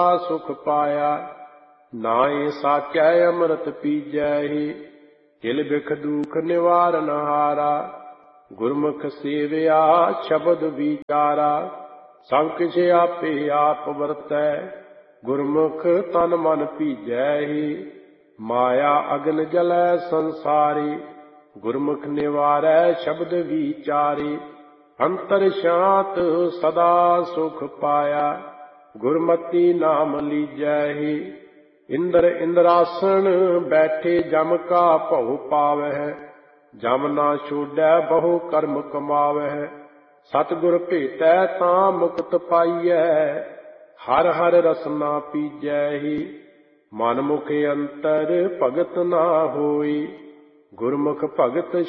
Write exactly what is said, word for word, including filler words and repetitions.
ਸੁਖ ਪਾਇਆ। ਨਾਏ ਸਾਚੈ ਅੰਮ੍ਰਿਤ ਪੀਜੈ, ਕਿਲ ਬਿਖ ਦੁਖ ਨਿਵਾਰਨ ਹਾਰਾ। ਗੁਰਮੁਖ ਸੇਵਿਆ ਸ਼ਬਦ ਵਿਚਾਰਾ, ਸਭ ਕਿਛ ਆਪੇ ਆਪ ਵਰਤੈ। ਗੁਰਮੁਖ ਤਨ ਮਨ ਭੀਜੈ, ਮਾਇਆ ਅਗਨ ਜਲੈ ਸੰਸਾਰੀ। ਗੁਰਮੁਖ ਨਿਵਾਰੈ ਸ਼ਬਦ ਵਿਚਾਰੀ, ਅੰਤਰ ਸ਼ਾਂਤ ਸਦਾ ਸੁਖ ਪਾਇਆ। ਗੁਰਮਤਿ ਨਾਮ ਲੀਜੈ, ਇੰਦਰ ਇੰਦਰਾਸਣ ਬੈਠੇ ਜਮ ਕਾ ਭਉ ਪਾਵਹਿ। ਜਮ ਨਾ ਛੋਡੈ ਬਹੁ ਕਰਮ ਕਮਾਵਹਿ, ਸਤਿਗੁਰ ਭੇਟੈ ਤਾਂ ਮੁਕਤ ਪਾਈਐ। ਹਰ ਹਰ ਰਸਨਾ ਪੀਜੈ, ਮਨ ਮੁਖ ਅੰਤਰ ਭਗਤ ਨਾ ਹੋਈ। ਗੁਰਮੁਖ ਭਗਤ